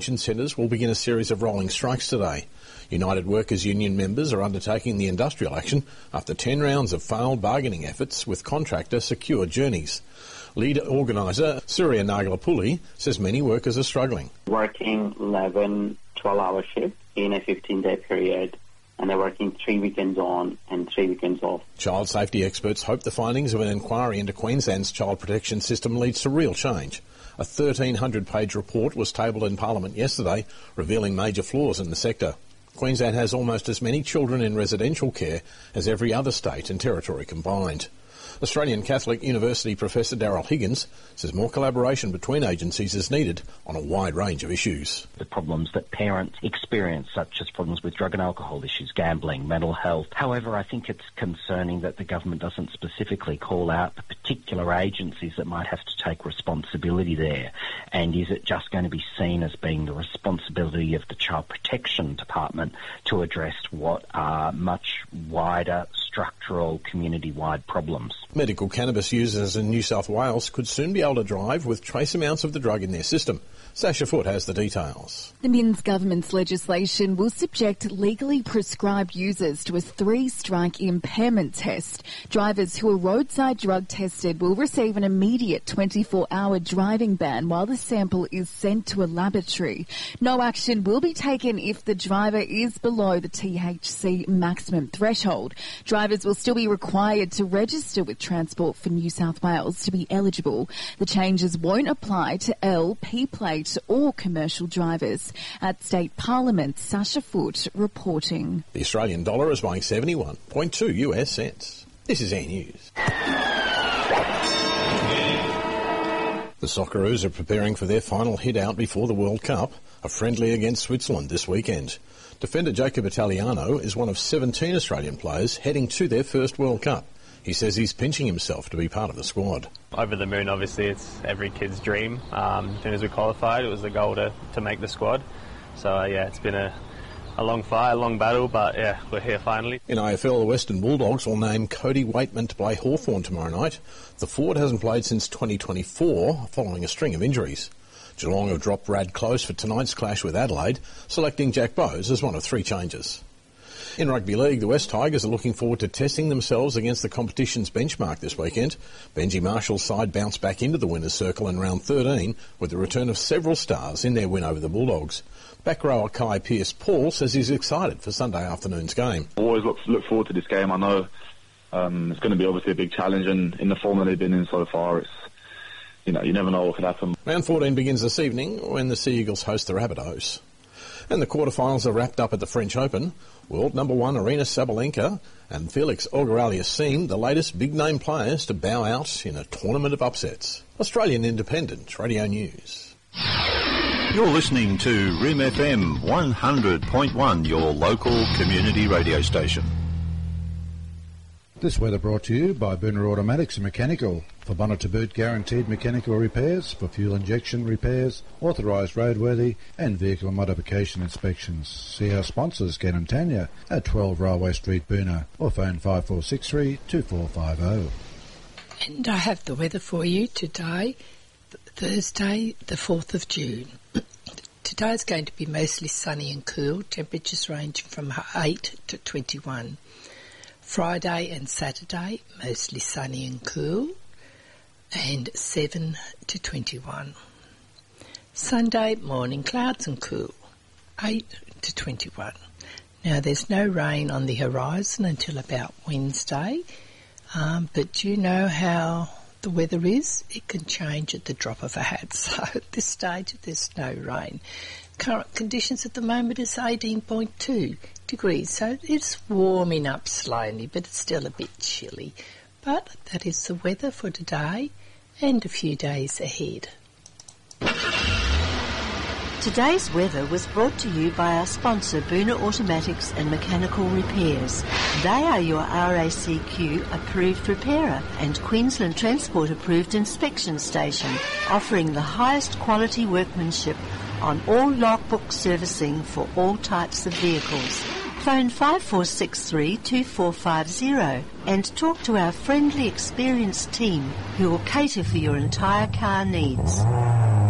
Centres will begin a series of rolling strikes today. United Workers Union members are undertaking the industrial action after 10 rounds of failed bargaining efforts with contractor Secure Journeys. Lead organiser Surya Nagalapulli says many workers are struggling. Working 11, 12-hour shifts in a 15-day period, and they're working 3 weekends on and 3 weekends off. Child safety experts hope the findings of an inquiry into Queensland's child protection system leads to real change. A 1,300-page report was tabled in Parliament yesterday, revealing major flaws in the sector. Queensland has almost as many children in residential care as every other state and territory combined. Australian Catholic University Professor Daryl Higgins says more collaboration between agencies is needed on a wide range of issues. The problems that parents experience, such as problems with drug and alcohol issues, gambling, mental health. However, I think it's concerning that the government doesn't specifically call out the particular agencies that might have to take responsibility there. And is it just going to be seen as being the responsibility of the Child Protection Department to address what are much wider structural community-wide problems? Medical cannabis users in New South Wales could soon be able to drive with trace amounts of the drug in their system. Sasha Foote has the details. The Minns government's legislation will subject legally prescribed users to a 3-strike impairment test. Drivers who are roadside drug tested will receive an immediate 24-hour driving ban while the sample is sent to a laboratory. No action will be taken if the driver is below the THC maximum threshold. Drivers will still be required to register with Transport for New South Wales to be eligible. The changes won't apply to L, P plate or commercial drivers. At State Parliament, Sasha Foote reporting. The Australian dollar is buying 71.2 US cents. This is Air News. The Socceroos are preparing for their final hit-out before the World Cup, a friendly against Switzerland this weekend. Defender Jacob Italiano is one of 17 Australian players heading to their first World Cup. He says he's pinching himself to be part of the squad. Over the moon, obviously, it's every kid's dream. As soon as we qualified, it was the goal to make the squad. So, it's been a long fight, a long battle, but, we're here finally. In AFL, the Western Bulldogs will name Cody Waitman to play Hawthorn tomorrow night. The forward hasn't played since 2024, following a string of injuries. Geelong have dropped Brad Close for tonight's clash with Adelaide, selecting Jack Bowes as one of 3 changes. In Rugby League, the West Tigers are looking forward to testing themselves against the competition's benchmark this weekend. Benji Marshall's side bounced back into the winner's circle in round 13 with the return of several stars in their win over the Bulldogs. Back rower Kai Pearce-Paul says he's excited for Sunday afternoon's game. Always look forward to this game. I know it's going to be obviously a big challenge, and in the form that they've been in so far, it's you never know what could happen. Round 14 begins this evening when the Sea Eagles host the Rabbitohs. And the quarterfinals are wrapped up at the French Open. World number 1 Aryna Sabalenka and Felix Auger-Aliassime, the latest big-name players to bow out in a tournament of upsets. Australian Independent Radio News. You're listening to RIM FM 100.1, your local community radio station. This weather brought to you by Booner Automatics and Mechanical. For bonnet to boot guaranteed mechanical repairs, for fuel injection repairs, authorised roadworthy and vehicle modification inspections. See our sponsors, Ken and Tanya, at 12 Railway Street, Booner, or phone 5463 2450. And I have the weather for you today, Thursday, the 4th of June. Today is going to be mostly sunny and cool, temperatures ranging from 8 to 21. Friday and Saturday, mostly sunny and cool, and 7 to 21. Sunday morning, clouds and cool, 8 to 21. Now, there's no rain on the horizon until about Wednesday, but do you know how the weather is? It can change at the drop of a hat, so at this stage there's no rain. Current conditions at the moment is 18.2 degrees, so it's warming up slowly, but it's still a bit chilly. But that is the weather for today and a few days ahead. Today's weather was brought to you by our sponsor, Booner Automatics and Mechanical Repairs. They are your RACQ approved repairer and Queensland Transport approved inspection station, offering the highest quality workmanship on all logbook servicing for all types of vehicles. Phone 5463 2450 and talk to our friendly, experienced team who will cater for your entire car needs.